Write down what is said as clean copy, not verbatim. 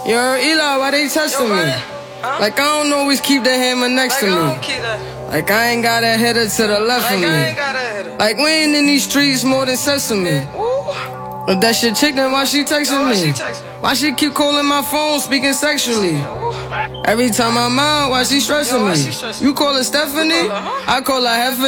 Yo, Eli, why they testing me? Like, I don't always keep the hammer next to me. Like, I ain't got a header to the left of me. Like, we ain't in these streets more than sesame. If that shit chick, then why she texting me? Why she keep calling my phone, speaking sexually? Every time I'm out, why she stressing me? You call her Stephanie? I call her Heifer.